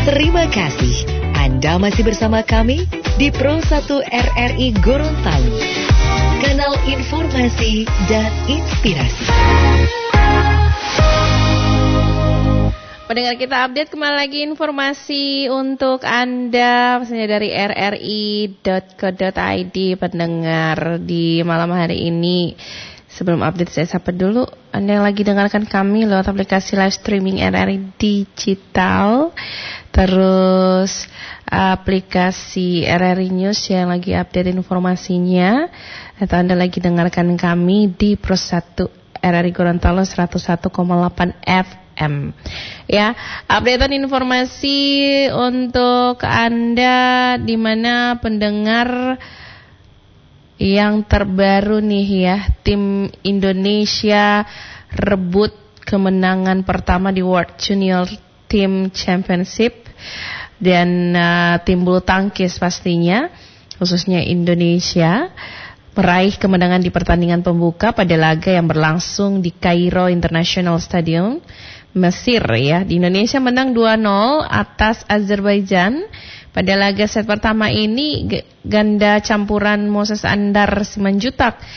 Terima kasih Anda masih bersama kami di Pro 1 RRI Gorontalo, kanal informasi dan inspirasi. Pendengar kita update kembali lagi informasi untuk Anda pastinya dari rri.co.id. Pendengar di malam hari ini, sebelum update saya sapa dulu Anda yang lagi dengarkan kami lewat aplikasi live streaming RRI Digital, terus aplikasi RRI News yang lagi update informasinya, atau Anda lagi dengarkan kami di Pro 1 RRI Gorontalo 101,8 FM. Ya, updatean informasi untuk Anda di mana pendengar yang terbaru nih ya, tim Indonesia rebut kemenangan pertama di World Junior Team Championship dan tim bulu tangkis pastinya khususnya Indonesia meraih kemenangan di pertandingan pembuka pada laga yang berlangsung di Cairo International Stadium, Mesir ya. Di Indonesia menang 2-0 atas Azerbaijan. Pada laga set pertama ini ganda campuran Moses Andar Simanjutak